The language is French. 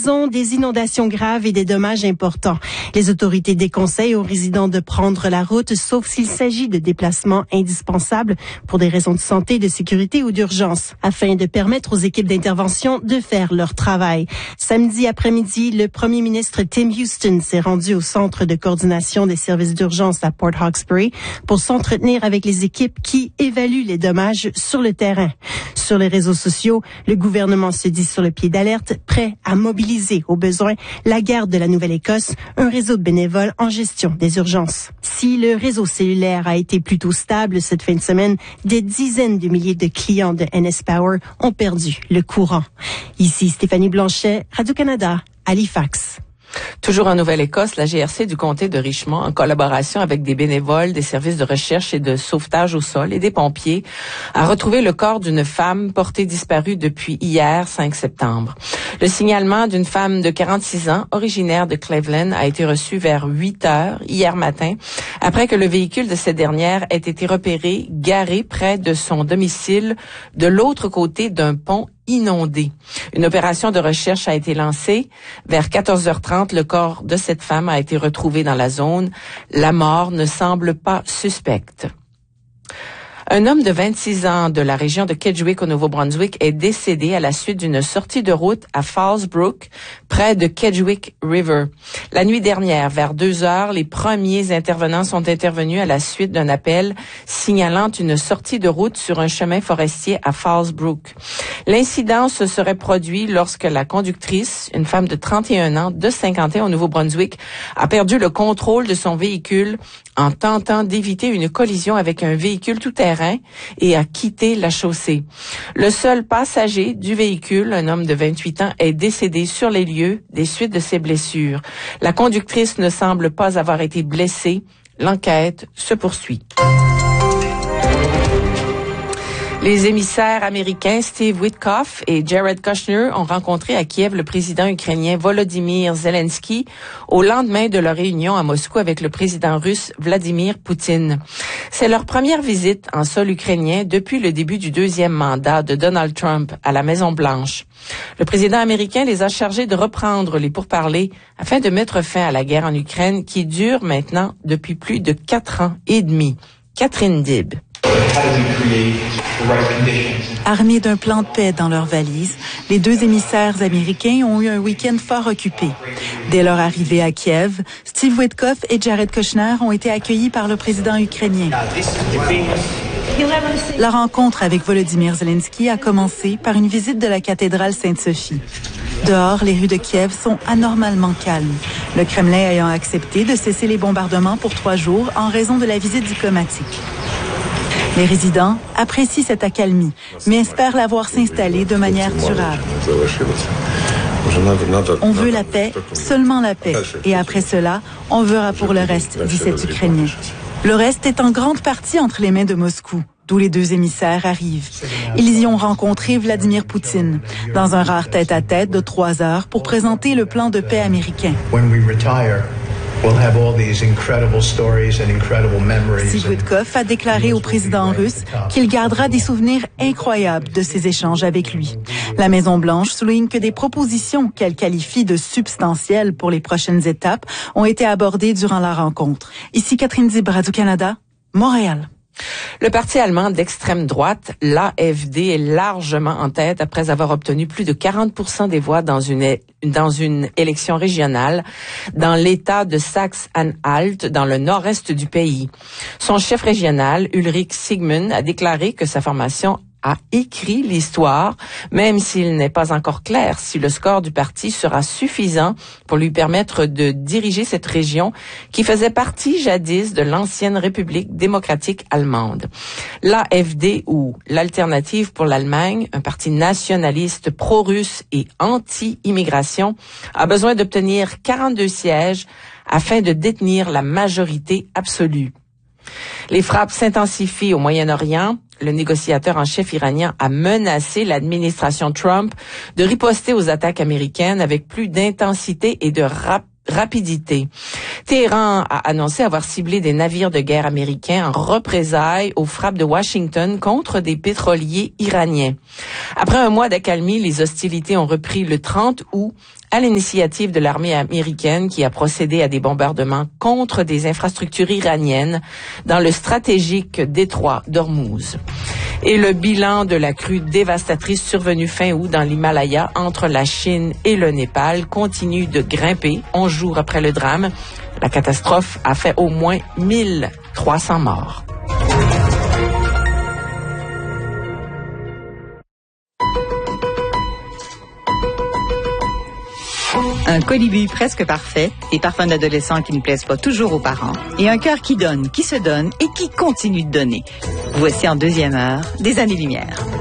raison des inondations graves et des dommages importants. Les autorités déconseillent aux résidents de prendre la route, sauf s'il s'agit de déplacements indispensables pour des raisons de santé, de sécurité ou d'urgence, afin de permettre aux équipes d'intervention de faire leur travail. Samedi après-midi, le premier ministre Tim Houston s'est rendu au centre de coordination des services d'urgence à Port Hawkesbury pour s'entretenir avec les équipes qui évaluent les dommages sur le terrain. Sur les réseaux sociaux, le gouvernement se dit sur le pied d'alerte, prêt à mobiliser au besoin la garde de la Nouvelle-Écosse, un réseau de bénévoles en gestion des urgences. Si le réseau cellulaire a été plutôt stable cette fin de semaine, des dizaines de milliers de clients de NS Power ont perdu le courant. Ici Stéphanie Blanchet, Radio-Canada, Halifax. Toujours en Nouvelle-Écosse, la GRC du comté de Richmond, en collaboration avec des bénévoles, des services de recherche et de sauvetage au sol et des pompiers, a retrouvé le corps d'une femme portée disparue depuis hier, 5 septembre. Le signalement d'une femme de 46 ans, originaire de Cleveland, a été reçu vers 8 heures hier matin, après que le véhicule de cette dernière ait été repéré, garé près de son domicile, de l'autre côté d'un pont inondé. Une opération de recherche a été lancée. Vers 14h30, le corps de cette femme a été retrouvé dans la zone. La mort ne semble pas suspecte. Un homme de 26 ans de la région de Kedgewick au Nouveau-Brunswick est décédé à la suite d'une sortie de route à Fallsbrook, près de Kedgewick River. La nuit dernière, vers 2 heures, les premiers intervenants sont intervenus à la suite d'un appel signalant une sortie de route sur un chemin forestier à Fallsbrook. L'incident se serait produit lorsque la conductrice, une femme de 31 ans, de 51 au Nouveau-Brunswick, a perdu le contrôle de son véhicule en tentant d'éviter une collision avec un véhicule tout-terrain et a quitté la chaussée. Le seul passager du véhicule, un homme de 28 ans, est décédé sur les lieux des suites de ses blessures. La conductrice ne semble pas avoir été blessée. L'enquête se poursuit. Les émissaires américains Steve Witkoff et Jared Kushner ont rencontré à Kiev le président ukrainien Volodymyr Zelensky au lendemain de leur réunion à Moscou avec le président russe Vladimir Poutine. C'est leur première visite en sol ukrainien depuis le début du deuxième mandat de Donald Trump à la Maison-Blanche. Le président américain les a chargés de reprendre les pourparlers afin de mettre fin à la guerre en Ukraine qui dure maintenant depuis plus de 4 ans et demi. Catherine Dibb. Armés d'un plan de paix dans leurs valises, les deux émissaires américains ont eu un week-end fort occupé. Dès leur arrivée à Kiev, Steve Witkoff et Jared Kushner ont été accueillis par le président ukrainien. La rencontre avec Volodymyr Zelensky a commencé par une visite de la cathédrale Sainte-Sophie. Dehors, les rues de Kiev sont anormalement calmes, le Kremlin ayant accepté de cesser les bombardements pour 3 jours en raison de la visite diplomatique. Les résidents apprécient cette accalmie, mais espèrent la voir s'installer de manière durable. On veut la paix, seulement la paix. Et après cela, on verra pour le reste, dit cet Ukrainien. Le reste est en grande partie entre les mains de Moscou, d'où les deux émissaires arrivent. Ils y ont rencontré Vladimir Poutine, dans un rare tête-à-tête de 3 heures pour présenter le plan de paix américain. Steve Witkoff a déclaré au président russe qu'il gardera des souvenirs incroyables de ces échanges avec lui. La Maison-Blanche souligne que des propositions qu'elle qualifie de substantielles pour les prochaines étapes ont été abordées durant la rencontre. Ici Catherine Dibb, Radio-Canada, Montréal. Le parti allemand d'extrême droite, l'AfD, est largement en tête après avoir obtenu plus de 40% des voix dans une élection régionale dans l'État de Saxe-Anhalt, dans le nord-est du pays. Son chef régional, Ulrich Siegmund, a déclaré que sa formation a écrit l'histoire, même s'il n'est pas encore clair si le score du parti sera suffisant pour lui permettre de diriger cette région qui faisait partie jadis de l'ancienne République démocratique allemande. L'AfD, ou l'Alternative pour l'Allemagne, un parti nationaliste pro-russe et anti-immigration, a besoin d'obtenir 42 sièges afin de détenir la majorité absolue. Les frappes s'intensifient au Moyen-Orient. Le négociateur en chef iranien a menacé l'administration Trump de riposter aux attaques américaines avec plus d'intensité et de rapidité. Téhéran a annoncé avoir ciblé des navires de guerre américains en représailles aux frappes de Washington contre des pétroliers iraniens. Après un mois d'accalmie, les hostilités ont repris le 30 août à l'initiative de l'armée américaine qui a procédé à des bombardements contre des infrastructures iraniennes dans le stratégique détroit d'Ormuz. Et le bilan de la crue dévastatrice survenue fin août dans l'Himalaya entre la Chine et le Népal continue de grimper 11 jours après le drame. La catastrophe a fait au moins 1300 morts. Un colibri presque parfait, des parfums d'adolescents qui ne plaisent pas toujours aux parents, et un cœur qui donne, qui se donne et qui continue de donner. Voici en deuxième heure des années-lumière.